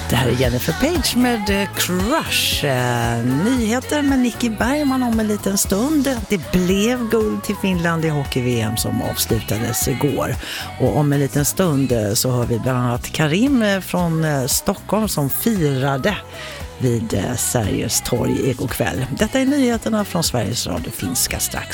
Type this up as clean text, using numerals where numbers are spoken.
Det här är Jennifer Page med Crush. Nyheter med Nicky Bergman om en liten stund. Det blev guld till Finland i hockey-VM som avslutades igår. Och om en liten stund så har vi bland annat Karim från Stockholm som firade vid Sergels torg igår kväll. Detta är nyheterna från Sveriges Radio Finska strax.